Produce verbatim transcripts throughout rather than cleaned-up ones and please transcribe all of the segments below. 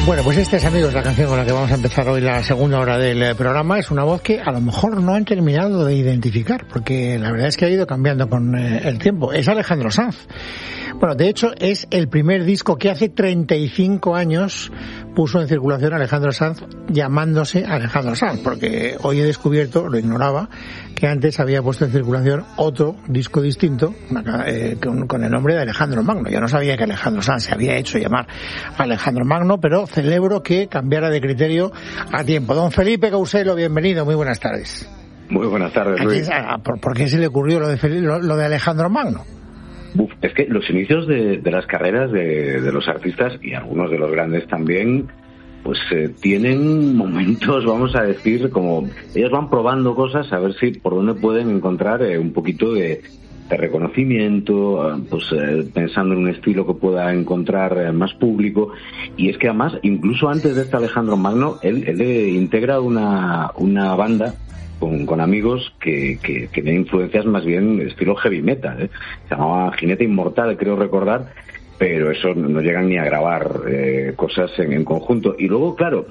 Bueno, pues esta es, amigos, la canción con la que vamos a empezar hoy la segunda hora del programa. Es una voz que a lo mejor no han terminado de identificar, porque la verdad es que ha ido cambiando con eh, el tiempo. Es Alejandro Sanz. Bueno, de hecho, es el primer disco que hace treinta y cinco años puso en circulación Alejandro Sanz, llamándose Alejandro Sanz, porque hoy he descubierto, lo ignoraba, que antes había puesto en circulación otro disco distinto eh, con, con el nombre de Alejandro Magno. Yo no sabía que Alejandro Sanz se había hecho llamar Alejandro Magno, pero celebro que cambiara de criterio a tiempo. Don Felipe Couselo, bienvenido, muy buenas tardes. Muy buenas tardes, Luis. ¿A, por, ¿Por qué se le ocurrió lo de, Felipe, lo, lo de Alejandro Magno? Uf, es que los inicios de, de las carreras de, de los artistas, y algunos de los grandes también, pues eh, tienen momentos, vamos a decir, como ellos van probando cosas a ver si por dónde pueden encontrar eh, un poquito de, de reconocimiento, pues eh, pensando en un estilo que pueda encontrar eh, más público. Y es que además, incluso antes de este Alejandro Magno, él, él eh, integra una, una banda Con, con amigos que, que, que tienen influencias más bien de estilo heavy metal, ¿eh? Se llamaba Jinete Inmortal, creo recordar, pero eso no llegan ni a grabar eh, cosas en, en conjunto. Y luego, claro,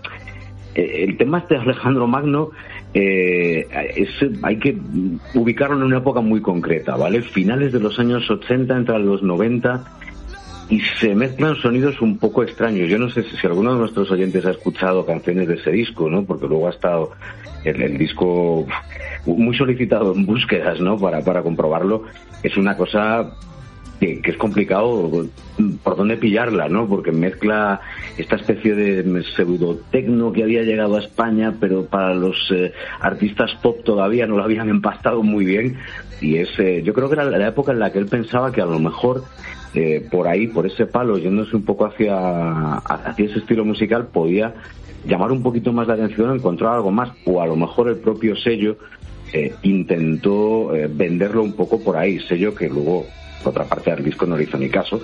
eh, el tema este de Alejandro Magno eh, es, hay que ubicarlo en una época muy concreta, ¿vale? Finales de los años ochenta, entre los noventa, y se mezclan sonidos un poco extraños. Yo no sé si, si alguno de nuestros oyentes ha escuchado canciones de ese disco, ¿no? Porque luego ha estado el, el disco muy solicitado en búsquedas, ¿no? Para, para comprobarlo. Es una cosa que, que es complicado por dónde pillarla, ¿no? Porque mezcla esta especie de pseudotecno que había llegado a España, pero para los eh, artistas pop todavía no lo habían empastado muy bien. Y es, eh, yo creo que era la época en la que él pensaba que a lo mejor Eh, por ahí, por ese palo, yéndose un poco hacia, hacia ese estilo musical, podía llamar un poquito más la atención, encontrar algo más, o a lo mejor el propio sello eh, intentó eh, venderlo un poco por ahí, sello que luego, por otra parte, al disco no le hizo ni caso,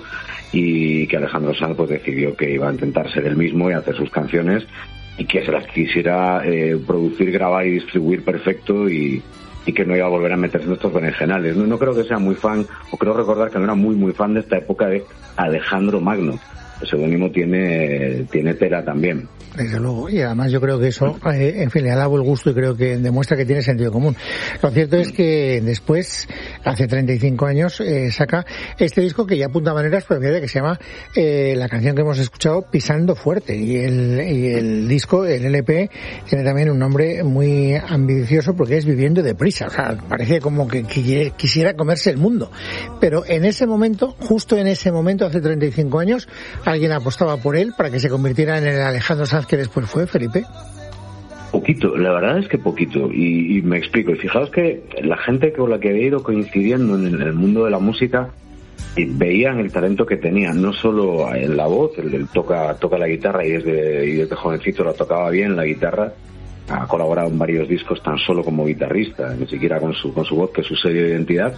y que Alejandro Sanz pues decidió que iba a intentar ser él mismo y hacer sus canciones, y que se las quisiera eh, producir, grabar y distribuir perfecto, y y que no iba a volver a meterse en estos berenjenales. No, no creo que sea muy fan, o creo recordar que no era muy muy fan de esta época de Alejandro Magno. El seudónimo tiene, tiene tela también. Desde luego, y además yo creo que eso, eh, en fin, le alabo el gusto y creo que demuestra que tiene sentido común. Lo cierto es que después, hace treinta y cinco años, eh, saca este disco que ya apunta maneras, pero fíjate que se llama, eh, la canción que hemos escuchado, Pisando Fuerte, y el, y el disco, el L P, tiene también un nombre muy ambicioso porque es Viviendo Deprisa, o sea, parece como que, que quisiera comerse el mundo. Pero en ese momento, justo en ese momento, hace treinta y cinco años, alguien apostaba por él para que se convirtiera en el Alejandro Sanz que después fue, Felipe. Poquito, la verdad es que poquito, y, y me explico. Y fijaos que la gente con la que había ido coincidiendo en el mundo de la música veían el talento que tenía, no solo en la voz, él, él toca toca la guitarra y desde, y desde jovencito lo tocaba bien la guitarra, ha colaborado en varios discos tan solo como guitarrista, ni siquiera con su con su voz, que es su sello de identidad.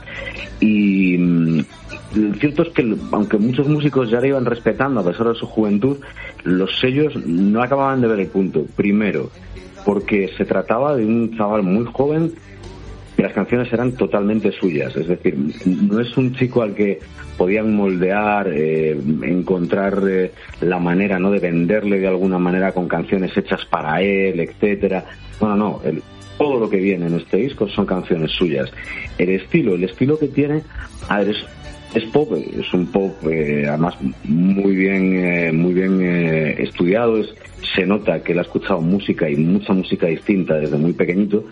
Y lo cierto es que, aunque muchos músicos ya le iban respetando a pesar de su juventud, los sellos no acababan de ver el punto. Primero, porque se trataba de un chaval muy joven y las canciones eran totalmente suyas, es decir, no es un chico al que podían moldear, eh, encontrar eh, la manera, ¿no?, de venderle de alguna manera con canciones hechas para él, etcétera. No, no, no, el, todo lo que viene en este disco son canciones suyas. El estilo, el estilo que tiene, a ver, es, es pop, es un pop eh, además muy bien, eh, muy bien eh, estudiado, es, se nota que él ha escuchado música y mucha música distinta desde muy pequeñito.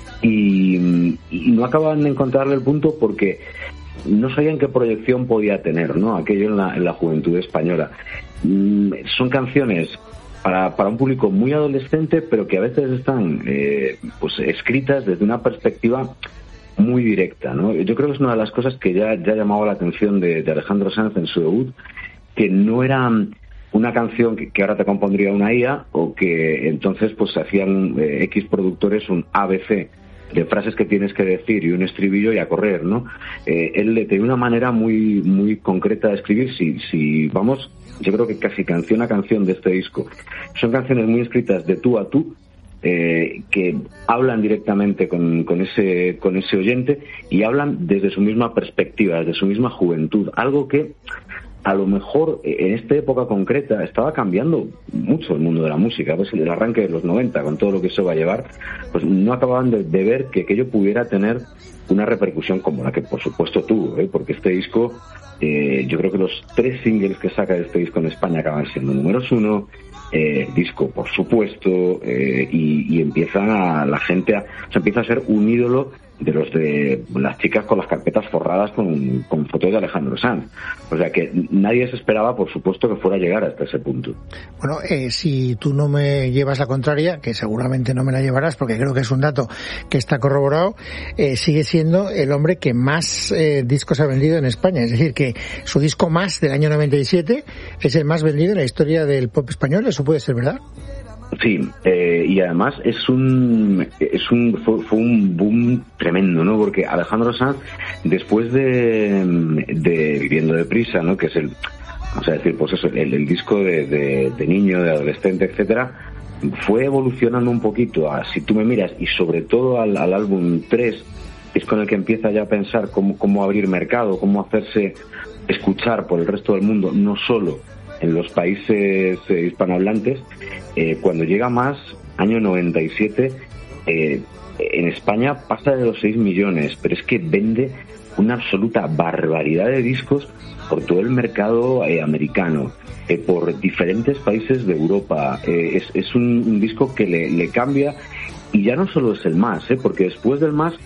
Y, y no acaban de encontrarle el punto porque no sabían qué proyección podía tener, ¿no?, aquello en la, en la juventud española. Mm, son canciones para, para un público muy adolescente, pero que a veces están eh, pues escritas desde una perspectiva muy directa, ¿no? Yo creo que es una de las cosas que ya, ya llamaba la atención de, de Alejandro Sanz en su debut, que no era una canción que, que ahora te compondría una I A, o que entonces pues hacían eh, X productores un A B C de frases que tienes que decir y un estribillo y a correr, ¿no? Eh, él tenía una manera muy muy concreta de escribir. Si, si vamos, yo creo que casi canción a canción de este disco son canciones muy escritas de tú a tú, eh, que hablan directamente con, con ese con ese oyente y hablan desde su misma perspectiva, desde su misma juventud, algo que a lo mejor en esta época concreta estaba cambiando mucho el mundo de la música, pues el arranque de los noventa, con todo lo que eso va a llevar, pues no acababan de, de ver que aquello pudiera tener una repercusión como la que por supuesto tuvo, ¿eh? Porque este disco, eh, yo creo que los tres singles que saca de este disco en España acaban siendo números uno, eh, disco por supuesto, eh, y, y empieza a, la gente a, o sea, empieza a ser un ídolo de los de las chicas con las carpetas forradas con, con fotos de Alejandro Sanz. O sea que nadie se esperaba, por supuesto, que fuera a llegar hasta ese punto. Bueno, eh, si tú no me llevas la contraria, que seguramente no me la llevarás porque creo que es un dato que está corroborado, eh, sigue siendo el hombre que más eh, discos ha vendido en España. Es decir, que su disco Más del año noventa y siete es el más vendido en la historia del pop español. ¿Eso puede ser verdad? Sí, eh, y además es un, es un fue, fue un boom tremendo, ¿no? Porque Alejandro Sanz, después de, de Viviendo deprisa, ¿no? Que es el, vamos a decir, pues eso, el, el disco de, de, de niño, de adolescente, etcétera, fue evolucionando un poquito a Si tú me miras, y sobre todo al, al álbum tres, es con el que empieza ya a pensar cómo, cómo abrir mercado, cómo hacerse escuchar por el resto del mundo, no solo en los países eh, hispanohablantes. Eh, cuando llega Más, año noventa y siete, eh, en España pasa de los seis millones, pero es que vende una absoluta barbaridad de discos por todo el mercado eh, americano, eh, por diferentes países de Europa. Eh, es, es un, un disco que le, le cambia, y ya no solo es el Más, eh, porque después del Más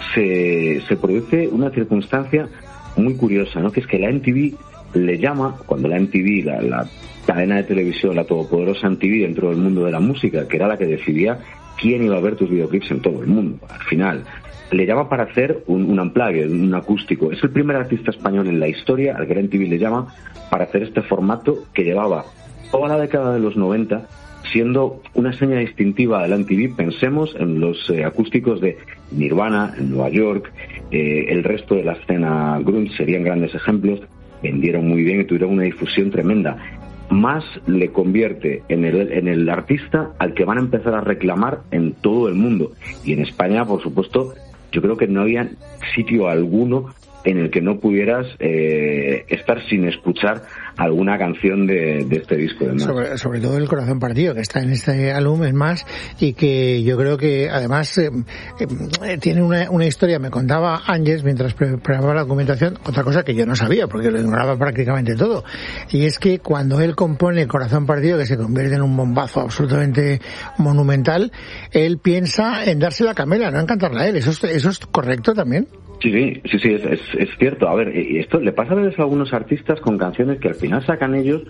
se, se produce una circunstancia muy curiosa, ¿no? Que es que la M T V le llama, cuando la M T V, la, la cadena de televisión, la todopoderosa M T V dentro del mundo de la música, que era la que decidía quién iba a ver tus videoclips en todo el mundo, al final, le llama para hacer un, un unplugged, un acústico. Es el primer artista español en la historia al que la M T V le llama para hacer este formato que llevaba toda la década de los noventa siendo una seña distintiva de la M T V. Pensemos en los eh, acústicos de Nirvana en Nueva York, eh, el resto de la escena grunge serían grandes ejemplos. Vendieron muy bien y tuvieron una difusión tremenda. Más le convierte en el, en el artista al que van a empezar a reclamar en todo el mundo. Y en España, por supuesto, yo creo que no había sitio alguno en el que no pudieras eh, estar sin escuchar alguna canción de, de este disco de Más. Sobre, sobre todo El corazón partido, que está en este álbum, es Más, y que yo creo que además eh, eh, tiene una, una historia. Me contaba Ángeles mientras preparaba la documentación, otra cosa que yo no sabía porque lo ignoraba prácticamente todo, y es que cuando él compone El corazón partido, que se convierte en un bombazo absolutamente monumental, él piensa en dársela a Camela, no en cantarla a él. ¿Eso es, eso es correcto también? Sí, sí, sí, sí, es, es, es cierto. A ver, esto le pasa a veces a algunos artistas con canciones que al final sacan ellos,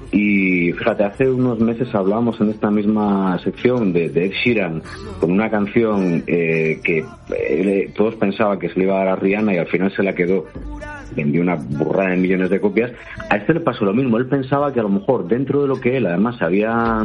y fíjate, hace unos meses hablábamos en esta misma sección de, de Ed Sheeran con una canción eh, que eh, todos pensaban que se le iba a dar a Rihanna y al final se la quedó, vendió una burrada de millones de copias. A este le pasó lo mismo. Él pensaba que a lo mejor dentro de lo que él además había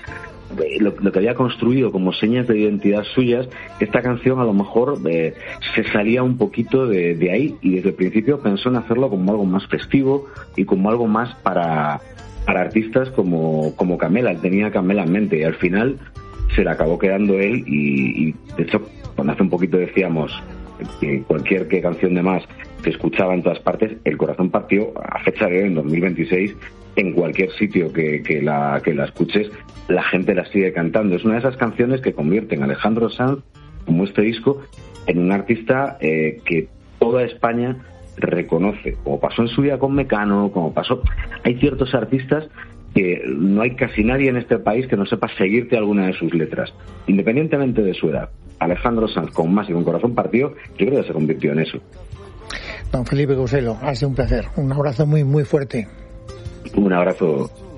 Lo, lo que había construido como señas de identidad suyas, esta canción a lo mejor eh, se salía un poquito de, de ahí, y desde el principio pensó en hacerlo como algo más festivo y como algo más para, para artistas como, como Camela. Él tenía a Camela en mente y al final se la acabó quedando él, y, y de hecho cuando hace un poquito decíamos que cualquier que canción de Más se escuchaba en todas partes, El corazón partió a fecha de hoy, en dos mil veintiséis, en cualquier sitio que, que, la, que la escuches, la gente la sigue cantando. Es una de esas canciones que convierten a Alejandro Sanz, como este disco, en un artista eh, que toda España reconoce, como pasó en su día con Mecano, como pasó... Hay ciertos artistas que no hay casi nadie en este país que no sepa seguirte alguna de sus letras, independientemente de su edad. Alejandro Sanz, con Más y con Corazón partido, yo creo que se convirtió en eso. Don Felipe Couselo, ha sido un placer. Un abrazo muy, muy fuerte. Un abrazo.